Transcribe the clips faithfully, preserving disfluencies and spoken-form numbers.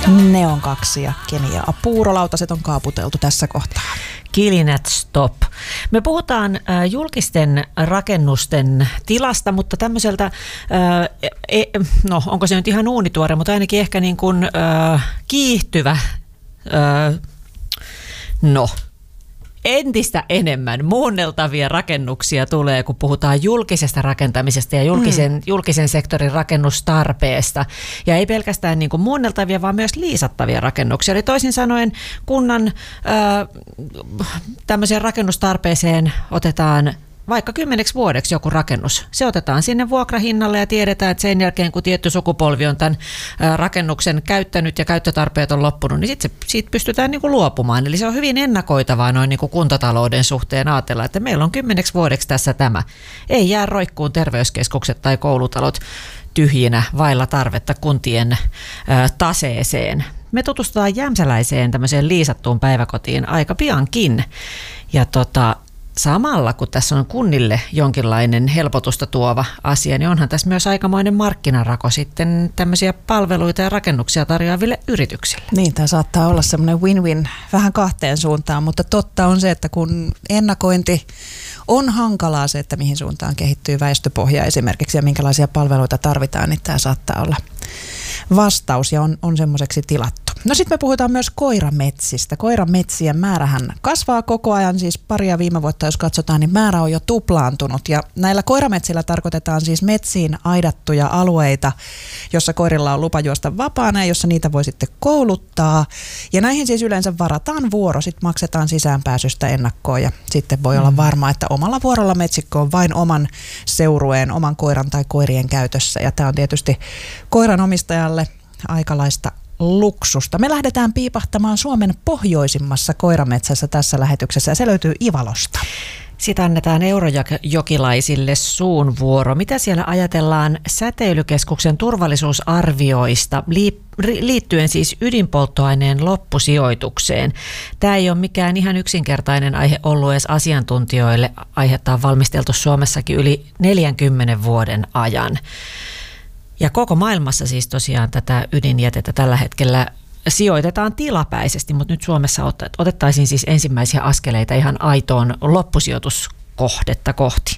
Neon kaksi ja Kenia puurolautaset on kaaputeltu tässä kohtaa. Kilinät stop. Me puhutaan äh, julkisten rakennusten tilasta, mutta tämmöiseltä, äh, e, no onko se nyt ihan uunituore, mutta ainakin ehkä niin kuin äh, kiihtyvä, äh, no entistä enemmän muunneltavia rakennuksia tulee, kun puhutaan julkisesta rakentamisesta ja julkisen, mm. julkisen sektorin rakennustarpeesta. Ja ei pelkästään niin kuin muunneltavia, vaan myös liisattavia rakennuksia. Eli toisin sanoen kunnan ää, tämmöiseen rakennustarpeeseen otetaan vaikka kymmeneksi vuodeksi joku rakennus. Se otetaan sinne vuokrahinnalle ja tiedetään, että sen jälkeen kun tietty sukupolvi on tämän rakennuksen käyttänyt ja käyttötarpeet on loppunut, niin sitten siitä pystytään niin kuin luopumaan. Eli se on hyvin ennakoitavaa noin niin kuin kuntatalouden suhteen ajatella, että meillä on kymmeneksi vuodeksi tässä tämä. Ei jää roikkuun terveyskeskukset tai koulutalot tyhjinä vailla tarvetta kuntien ä, taseeseen. Me tutustutaan jämsäläiseen tämmöiseen liisattuun päiväkotiin aika piankin. Ja tota... Samalla, kun tässä on kunnille jonkinlainen helpotusta tuova asia, niin onhan tässä myös aikamoinen markkinarako sitten tämmöisiä palveluita ja rakennuksia tarjoaville yrityksille. Niin, tämä saattaa olla semmoinen win-win vähän kahteen suuntaan, mutta totta on se, että kun ennakointi on hankalaa se, että mihin suuntaan kehittyy väestöpohja esimerkiksi ja minkälaisia palveluita tarvitaan, niin tämä saattaa olla vastaus ja on, on semmoiseksi tilattu. No sitten me puhutaan myös koirametsistä. Koirametsien määrähän kasvaa koko ajan, siis paria viime vuotta jos katsotaan, niin määrä on jo tuplaantunut. Ja näillä koirametsillä tarkoitetaan siis metsiin aidattuja alueita, jossa koirilla on lupa juosta vapaana ja jossa niitä voi sitten kouluttaa. Ja näihin siis yleensä varataan vuoro, sitten maksetaan sisäänpääsystä ennakkoon ja sitten voi olla varma, että omalla vuorolla metsikko on vain oman seurueen, oman koiran tai koirien käytössä. Ja tämä on tietysti koiran omistajalle aikalaista luksusta. Me lähdetään piipahtamaan Suomen pohjoisimmassa koirametsässä tässä lähetyksessä ja se löytyy Ivalosta. Sitä annetaan eurojokilaisille suun vuoro. Mitä siellä ajatellaan Säteilykeskuksen turvallisuusarvioista liittyen siis ydinpolttoaineen loppusijoitukseen? Tämä ei ole mikään ihan yksinkertainen aihe ollut edes asiantuntijoille. Aihetta on valmisteltu Suomessakin yli neljänkymmenen vuoden ajan. Ja koko maailmassa siis tosiaan tätä ydinjätettä tällä hetkellä sijoitetaan tilapäisesti, mutta nyt Suomessa otettaisiin siis ensimmäisiä askeleita ihan aitoon loppusijoituskohdetta kohti.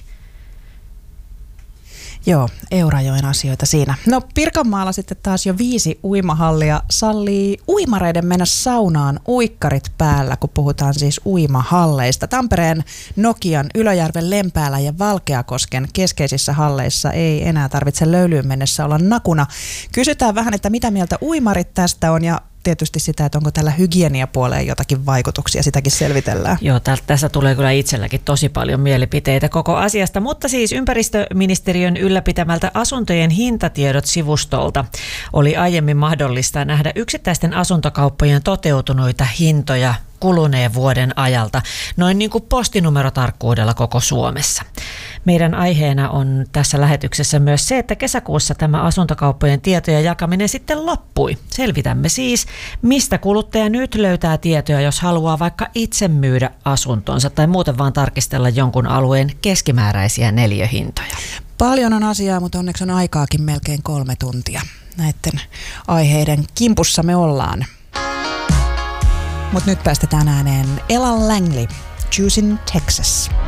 Joo, Eurajoen asioita siinä. No Pirkanmaalla sitten taas jo viisi uimahallia sallii uimareiden mennä saunaan uikkarit päällä, kun puhutaan siis uimahalleista. Tampereen, Nokian, Ylöjärven, Lempäälän ja Valkeakosken keskeisissä halleissa ei enää tarvitse löylyyn mennessä olla nakuna. Kysytään vähän, että mitä mieltä uimarit tästä on ja tietysti sitä, että onko tällä hygieniapuoleen jotakin vaikutuksia, sitäkin selvitellään. Joo, täl, tässä tulee kyllä itselläkin tosi paljon mielipiteitä koko asiasta, mutta siis ympäristöministeriön ylläpitämältä asuntojen hintatiedot-sivustolta oli aiemmin mahdollista nähdä yksittäisten asuntokauppojen toteutuneita hintoja kuluneen vuoden ajalta, noin niin kuin postinumerotarkkuudella koko Suomessa. Meidän aiheena on tässä lähetyksessä myös se, että kesäkuussa tämä asuntokauppojen tietojen jakaminen sitten loppui. Selvitämme siis, mistä kuluttaja nyt löytää tietoja, jos haluaa vaikka itse myydä asuntonsa tai muuten vaan tarkistella jonkun alueen keskimääräisiä neliöhintoja. Paljon on asiaa, mutta onneksi on aikaakin melkein kolme tuntia. Näiden aiheiden kimpussa me ollaan. Mutta nyt päästetään ääneen Ella Langley, Choosing Texas.